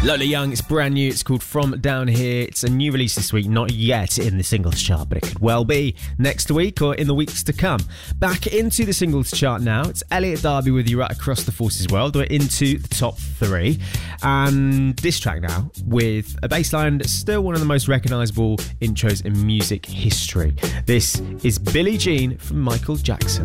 Lola Young, it's brand new, it's called From Down Here. It's a new release this week, not yet in the singles chart, but it could well be next week or in the weeks to come. Back into the singles chart now, it's Elliot Darby with You Right Across the Forces World. We're into the top 3, and this track now with a bass line that's still one of the most recognisable intros in music history. This is Billie Jean from Michael Jackson.